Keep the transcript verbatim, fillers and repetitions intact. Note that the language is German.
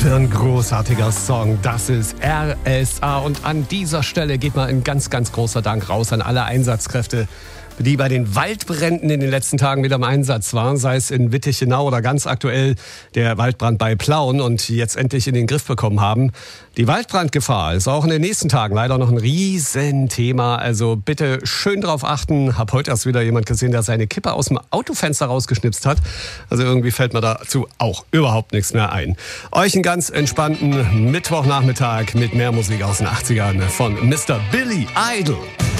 für ein großartiger Song. Das ist R S A. Und an dieser Stelle geht mal ein ganz, ganz großer Dank raus an alle Einsatzkräfte, die bei den Waldbränden in den letzten Tagen wieder im Einsatz waren, sei es in Wittichenau oder ganz aktuell der Waldbrand bei Plauen und jetzt endlich in den Griff bekommen haben. Die Waldbrandgefahr ist auch in den nächsten Tagen leider noch ein Riesenthema. Also bitte schön drauf achten. Hab heute erst wieder jemand gesehen, der seine Kippe aus dem Autofenster rausgeschnipst hat. Also irgendwie fällt mir dazu auch überhaupt nichts mehr ein. Euch einen ganz entspannten Mittwochnachmittag mit mehr Musik aus den achtzigern von Mister Billy Idol.